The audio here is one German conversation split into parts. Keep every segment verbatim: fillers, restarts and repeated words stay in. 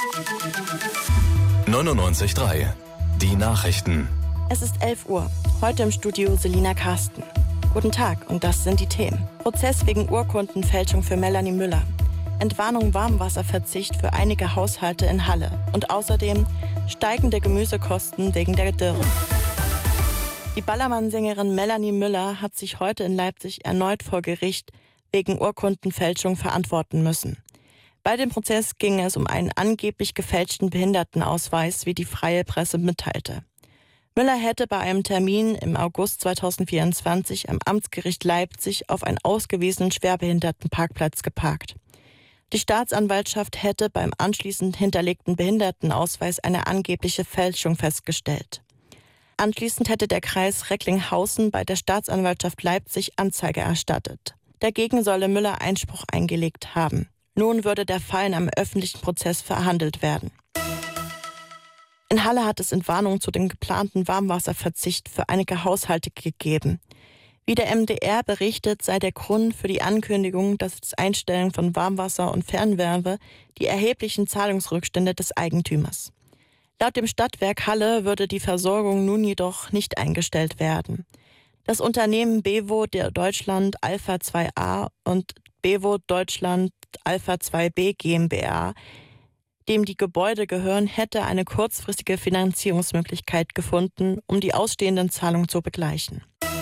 neunundneunzig Komma drei. Die Nachrichten. Es ist elf Uhr. Heute im Studio Selina Karsten. Guten Tag und das sind die Themen. Prozess wegen Urkundenfälschung für Melanie Müller. Entwarnung Warmwasserverzicht für einige Haushalte in Halle. Und außerdem steigende Gemüsekosten wegen der Dürre. Die Ballermann-Sängerin Melanie Müller hat sich heute in Leipzig erneut vor Gericht wegen Urkundenfälschung verantworten müssen. Bei dem Prozess ging es um einen angeblich gefälschten Behindertenausweis, wie die Freie Presse mitteilte. Müller hätte bei einem Termin im August zweitausendvierundzwanzig am Amtsgericht Leipzig auf einen ausgewiesenen Schwerbehindertenparkplatz geparkt. Die Staatsanwaltschaft hätte beim anschließend hinterlegten Behindertenausweis eine angebliche Fälschung festgestellt. Anschließend hätte der Kreis Recklinghausen bei der Staatsanwaltschaft Leipzig Anzeige erstattet. Dagegen solle Müller Einspruch eingelegt haben. Nun würde der Fall in einem öffentlichen Prozess verhandelt werden. In Halle hat es Entwarnung zu dem geplanten Warmwasserverzicht für einige Haushalte gegeben. Wie der M D R berichtet, sei der Grund für die Ankündigung, dass das Einstellen von Warmwasser und Fernwärme die erheblichen Zahlungsrückstände des Eigentümers. Laut dem Stadtwerk Halle würde die Versorgung nun jedoch nicht eingestellt werden. Das Unternehmen Bewo der Deutschland Alpha zwei a und Bewo Deutschland Alpha zwei b GmbH, dem die Gebäude gehören, hätte eine kurzfristige Finanzierungsmöglichkeit gefunden, um die ausstehenden Zahlungen zu begleichen.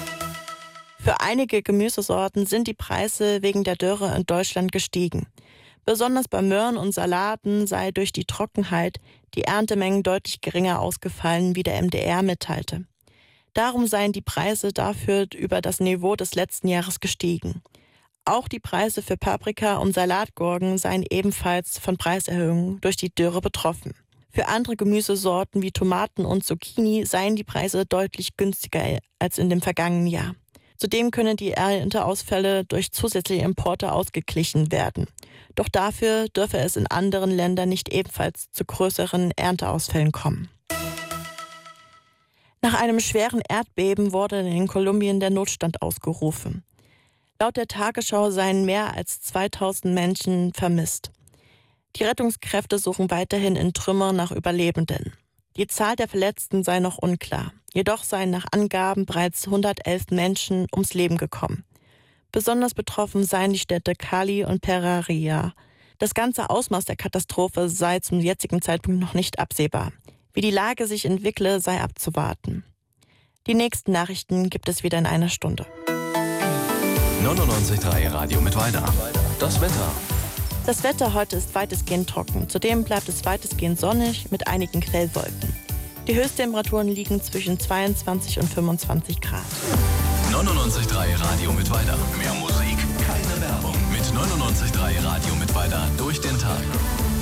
Für einige Gemüsesorten sind die Preise wegen der Dürre in Deutschland gestiegen. Besonders bei Möhren und Salaten sei durch die Trockenheit die Erntemengen deutlich geringer ausgefallen, wie der M D R mitteilte. Darum seien die Preise dafür über das Niveau des letzten Jahres gestiegen. Auch die Preise für Paprika und Salatgurken seien ebenfalls von Preiserhöhungen durch die Dürre betroffen. Für andere Gemüsesorten wie Tomaten und Zucchini seien die Preise deutlich günstiger als in dem vergangenen Jahr. Zudem können die Ernteausfälle durch zusätzliche Importe ausgeglichen werden. Doch dafür dürfe es in anderen Ländern nicht ebenfalls zu größeren Ernteausfällen kommen. Nach einem schweren Erdbeben wurde in Kolumbien der Notstand ausgerufen. Laut der Tagesschau seien mehr als zweitausend Menschen vermisst. Die Rettungskräfte suchen weiterhin in Trümmern nach Überlebenden. Die Zahl der Verletzten sei noch unklar. Jedoch seien nach Angaben bereits hundertelf Menschen ums Leben gekommen. Besonders betroffen seien die Städte Cali und Pereira. Das ganze Ausmaß der Katastrophe sei zum jetzigen Zeitpunkt noch nicht absehbar. Wie die Lage sich entwickle, sei abzuwarten. Die nächsten Nachrichten gibt es wieder in einer Stunde. neunundneunzig Komma drei Radio Mittweida. Das Wetter. Das Wetter heute ist weitestgehend trocken. Zudem bleibt es weitestgehend sonnig mit einigen Quellwolken. Die Höchsttemperaturen liegen zwischen zweiundzwanzig und fünfundzwanzig Grad. neunundneunzig Komma drei Radio Mittweida. Mehr Musik, keine Werbung. Mit neunundneunzig Komma drei Radio Mittweida durch den Tag.